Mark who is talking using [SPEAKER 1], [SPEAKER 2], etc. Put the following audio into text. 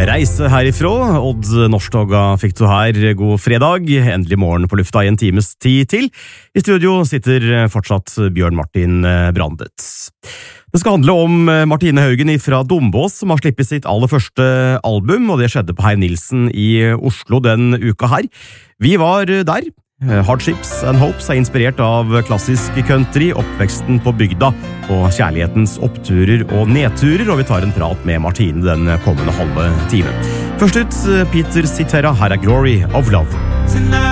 [SPEAKER 1] reise herifra. Odd Norsktoga fikk du her. God fredag. Endelig morgen på lufta i en times tid til. I studio sitter fortsatt Bjørn Martin Brandet. Det skal handle om Martine Haugen fra Dombås, som har slippet sitt aller første album, og det skjedde på Herr Nilsen i Oslo den uka her. Vi var der. Hardships and Hopes er inspirert av klassisk country, oppveksten på bygda og kjærlighetens oppturer og nedturer, og vi tar en prat med Martine den kommende halve time. Først ut, Peter Cetera, her er Glory of Love.